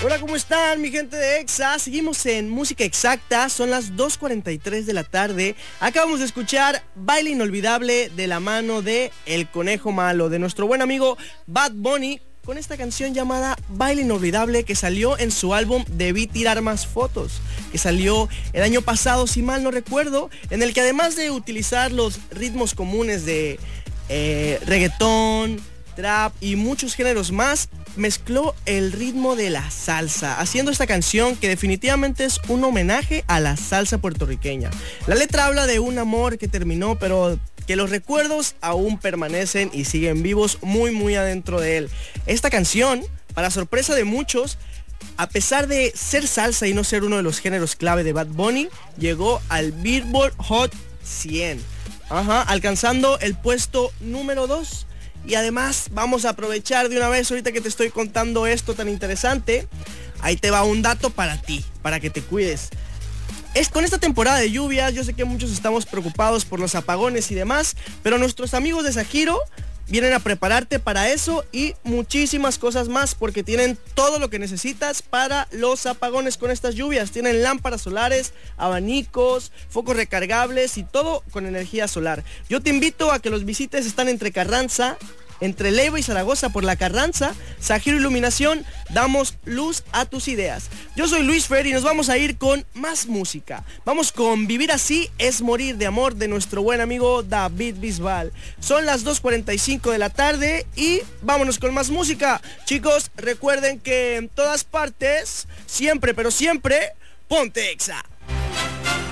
Hola, ¿cómo están mi gente de EXA? Seguimos en Música Exacta, son las 2:43 de la tarde. Acabamos de escuchar Baile Inolvidable de la mano de El Conejo Malo, de nuestro buen amigo Bad Bunny, con esta canción llamada Baile Inolvidable, que salió en su álbum Debí Tirar Más Fotos, que salió el año pasado, si mal no recuerdo, en el que además de utilizar los ritmos comunes de reggaetón, trap y muchos géneros más, mezcló el ritmo de la salsa, haciendo esta canción que definitivamente es un homenaje a la salsa puertorriqueña. La letra habla de un amor que terminó, pero que los recuerdos aún permanecen y siguen vivos muy adentro de él. Esta canción, para sorpresa de muchos, a pesar de ser salsa y no ser uno de los géneros clave de Bad Bunny, llegó al Billboard Hot 100, alcanzando el puesto número 2. Y además vamos a aprovechar de una vez, ahorita que te estoy contando esto tan interesante, ahí te va un dato para ti, para que te cuides. Con esta temporada de lluvias, yo sé que muchos estamos preocupados por los apagones y demás, pero nuestros amigos de Sajiro vienen a prepararte para eso y muchísimas cosas más, porque tienen todo lo que necesitas para los apagones con estas lluvias. Tienen lámparas solares, abanicos, focos recargables y todo con energía solar. Yo te invito a que los visites, están entre Leiva y Zaragoza por la Carranza. Sajiro Iluminación, damos luz a tus ideas. Yo soy Luis Fer y nos vamos a ir con más música. Vamos con Vivir Así es Morir de Amor, de nuestro buen amigo David Bisbal. Son las 2:45 de la tarde y vámonos con más música. Chicos, recuerden que en todas partes, siempre, pero siempre, ponte EXA.